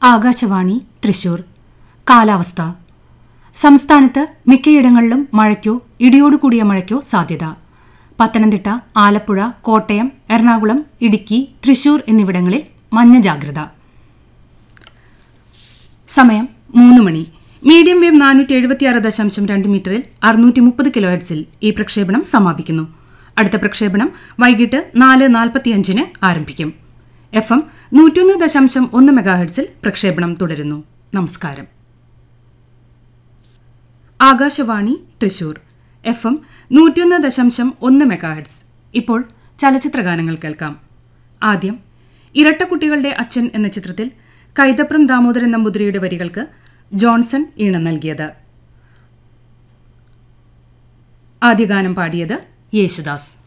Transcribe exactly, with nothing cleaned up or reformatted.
ആകാശവാണി തൃശൂർ. കാലാവസ്ഥ. സംസ്ഥാനത്ത് മിക്കയിടങ്ങളിലും മഴയ്ക്കോ ഇടിയോടുകൂടിയ മഴയ്ക്കോ സാധ്യത. പത്തനംതിട്ട, ആലപ്പുഴ, കോട്ടയം, എറണാകുളം, ഇടുക്കി, തൃശൂർ എന്നിവിടങ്ങളിൽ മഞ്ഞ ജാഗ്രത. സമയം മൂന്ന് മണി. മീഡിയം വേവ് നാനൂറ്റി എഴുപത്തിയാറ് ദശാംശം രണ്ട് മീറ്ററിൽ അറുന്നൂറ്റി മുപ്പത് കിലോ ഹെർട്സിൽ ഈ പ്രക്ഷേപണം സമാപിക്കുന്നു. അടുത്ത പ്രക്ഷേപണം വൈകിട്ട് നാല് നാൽപ്പത്തിയഞ്ചിന് ആരംഭിക്കും. എഫ് എം നൂറ്റൊന്ന് ദശാംശം ഒന്ന് മെഗാഹെർട്സിൽ പ്രക്ഷേപണം തുടരുന്നു. നമസ്കാരം. ആകാശവാണി തൃശൂർ. എഫ് എം നൂറ്റൊന്ന് ദശാംശം ഒന്ന് മെഗാഹെർട്സ്. ഇപ്പോൾ ചലച്ചിത്രഗാനങ്ങൾ കേൾക്കാം. ആദ്യം ഇരട്ടക്കുട്ടികളുടെ അച്ഛൻ എന്ന ചിത്രത്തിൽ കൈതപ്രം ദാമോദരൻ നമ്പൂതിരിയുടെ വരികൾക്ക് ജോൺസൺ ഈണം നൽകിയത്. ആദ്യ ഗാനം പാടിയത് യേശുദാസ്.